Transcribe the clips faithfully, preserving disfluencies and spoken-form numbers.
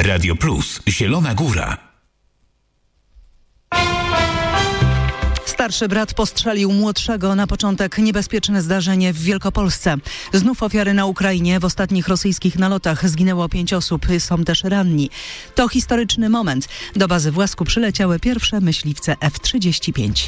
Radio Plus, Zielona Góra. Starszy brat postrzelił młodszego. Na początek niebezpieczne zdarzenie w Wielkopolsce. Znów ofiary na Ukrainie. W ostatnich rosyjskich nalotach zginęło pięć osób. Są też ranni. To historyczny moment. Do bazy w Łasku przyleciały pierwsze myśliwce F trzydzieści pięć.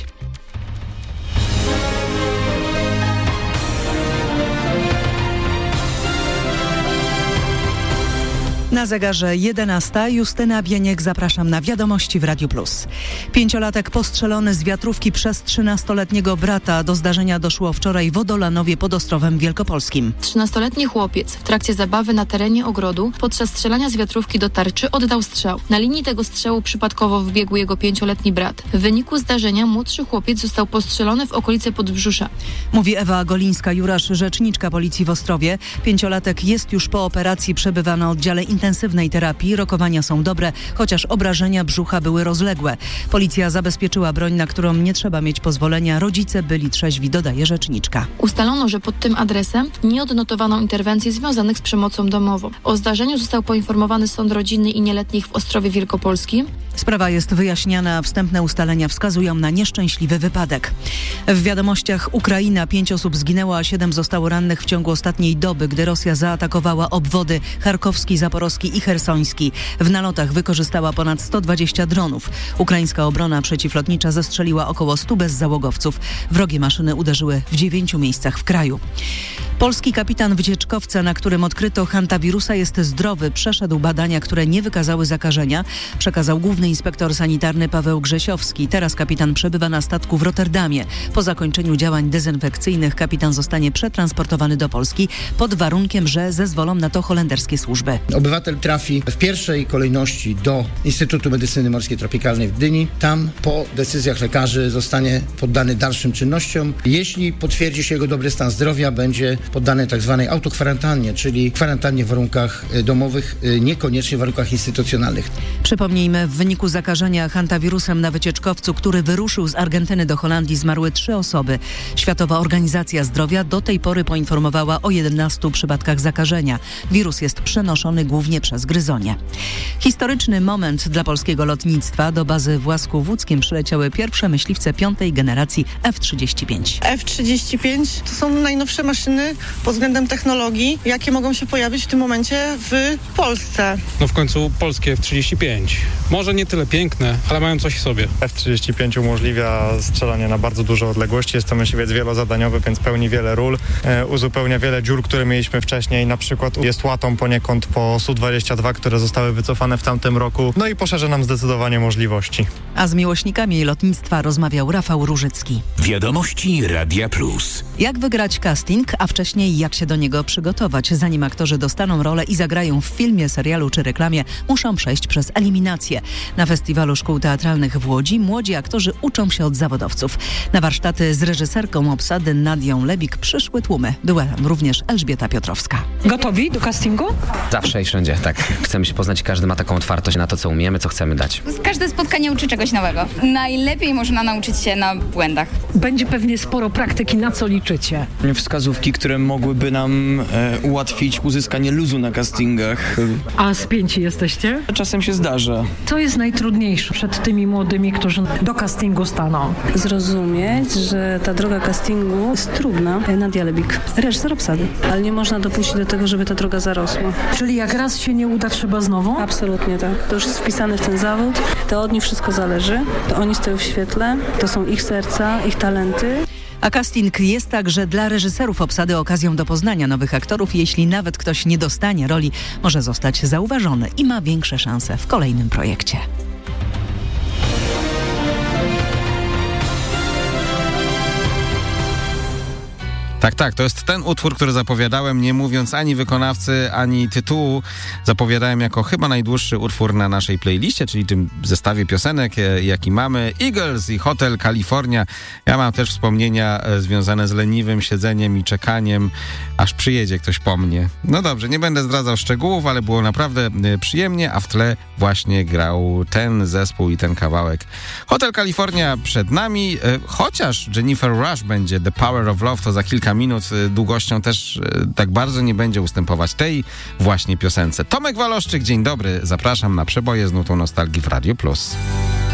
Na zegarze jedenasta. Justyna Bieniek, zapraszam na wiadomości w Radiu Plus. Pięciolatek postrzelony z wiatrówki przez trzynastoletniego brata. Do zdarzenia doszło wczoraj w Odolanowie pod Ostrowem Wielkopolskim. trzynastoletni chłopiec w trakcie zabawy na terenie ogrodu podczas strzelania z wiatrówki do tarczy oddał strzał. Na linii tego strzału przypadkowo wbiegł jego pięcioletni brat. W wyniku zdarzenia młodszy chłopiec został postrzelony w okolicy Podbrzusza. Mówi Ewa Golińska-Jurasz, rzeczniczka policji w Ostrowie. Pięciolatek jest już po operacji, przebywa na oddziale intensywnej terapii. Rokowania są dobre, chociaż obrażenia brzucha były rozległe. Policja zabezpieczyła broń, na którą nie trzeba mieć pozwolenia. Rodzice byli trzeźwi, dodaje rzeczniczka. Ustalono, że pod tym adresem nie odnotowano interwencji związanych z przemocą domową. O zdarzeniu został poinformowany Sąd Rodzinny i Nieletnich w Ostrowie Wielkopolskim. Sprawa jest wyjaśniana, wstępne ustalenia wskazują na nieszczęśliwy wypadek. W wiadomościach Ukraina pięć osób zginęło, a siedem zostało rannych w ciągu ostatniej doby, gdy Rosja zaatakowała obwody charkowski, zaporowski i chersoński. W nalotach wykorzystała ponad sto dwadzieścia dronów. Ukraińska obrona przeciwlotnicza zestrzeliła około stu bezzałogowców. Wrogie maszyny uderzyły w dziewięciu miejscach w kraju. Polski kapitan wycieczkowca, na którym odkryto hantawirusa, jest zdrowy. Przeszedł badania, które nie wykazały zakażenia, przekazał główny inspektor sanitarny Paweł Grzesiowski. Teraz kapitan przebywa na statku w Rotterdamie. Po zakończeniu działań dezynfekcyjnych kapitan zostanie przetransportowany do Polski pod warunkiem, że zezwolą na to holenderskie służby. Obywatel trafi w pierwszej kolejności do Instytutu Medycyny Morskiej Tropikalnej w Gdyni. Tam po decyzjach lekarzy zostanie poddany dalszym czynnościom. Jeśli potwierdzi się jego dobry stan zdrowia, będzie poddany tak zwanej autokwarantannie, czyli kwarantannie w warunkach domowych, niekoniecznie w warunkach instytucjonalnych. Przypomnijmy, w wyniku zakażenia hantawirusem na wycieczkowcu, który wyruszył z Argentyny do Holandii, zmarły trzy osoby. Światowa Organizacja Zdrowia do tej pory poinformowała o jedenastu przypadkach zakażenia. Wirus jest przenoszony głównie przez gryzonie. Historyczny moment dla polskiego lotnictwa. Do bazy w Łasku Wódzkim przyleciały pierwsze myśliwce piątej generacji F trzydzieści pięć. F trzydzieści pięć to są najnowsze maszyny pod względem technologii, jakie mogą się pojawić w tym momencie w Polsce. No w końcu polskie F trzydzieści pięć. Może nie tyle piękne, ale mają coś w sobie. F trzydzieści pięć umożliwia strzelanie na bardzo duże odległości. Jest to myśliwiec wielozadaniowy, więc pełni wiele ról. E, uzupełnia wiele dziur, które mieliśmy wcześniej. Na przykład jest łatą poniekąd po S U dwadzieścia dwa, które zostały wycofane w tamtym roku. No i poszerza nam zdecydowanie możliwości. A z miłośnikami lotnictwa rozmawiał Rafał Różycki. Wiadomości Radia Plus. Jak wygrać casting, a wcześniej jak się do niego przygotować? Zanim aktorzy dostaną rolę i zagrają w filmie, serialu czy reklamie, muszą przejść przez eliminację. Na Festiwalu Szkół Teatralnych w Łodzi młodzi aktorzy uczą się od zawodowców. Na warsztaty z reżyserką obsady Nadią Lebik przyszły tłumy. Była tam również Elżbieta Piotrowska. Gotowi do castingu? Zawsze i wszędzie, tak. Chcemy się poznać, każdy ma taką otwartość na to, co umiemy, co chcemy dać. Każde spotkanie uczy czegoś nowego. Najlepiej można nauczyć się na błędach. Będzie pewnie sporo praktyki, na co liczycie? Wskazówki, które mogłyby nam e, ułatwić uzyskanie luzu na castingach. A spięci jesteście? Czasem się zdarza. Co jest najtrudniejsze przed tymi młodymi, którzy do castingu staną? Zrozumieć, że ta droga castingu jest trudna. Nadia Lebik, reżyser obsady, ale nie można dopuścić do tego, żeby ta droga zarosła. Czyli jak raz się nie uda, trzeba znowu? Absolutnie tak. To już jest wpisane w ten zawód, to od nich wszystko zależy, to oni stoją w świetle, to są ich serca, ich talenty. A casting jest także dla reżyserów obsady okazją do poznania nowych aktorów. Jeśli nawet ktoś nie dostanie roli, może zostać zauważony i ma większe szanse w kolejnym projekcie. Tak, tak, to jest ten utwór, który zapowiadałem, nie mówiąc ani wykonawcy, ani tytułu. Zapowiadałem jako chyba najdłuższy utwór na naszej playliście, czyli tym zestawie piosenek, jaki mamy. Eagles i Hotel California. Ja mam też wspomnienia związane z leniwym siedzeniem i czekaniem, aż przyjedzie ktoś po mnie. No dobrze, nie będę zdradzał szczegółów, ale było naprawdę przyjemnie, a w tle właśnie grał ten zespół i ten kawałek. Hotel California przed nami, chociaż Jennifer Rush będzie The Power of Love, to za kilka kilka minut długością też tak bardzo nie będzie ustępować tej właśnie piosence. Tomek Waloszczyk, dzień dobry, zapraszam na przeboje z nutą nostalgii w Radio Plus.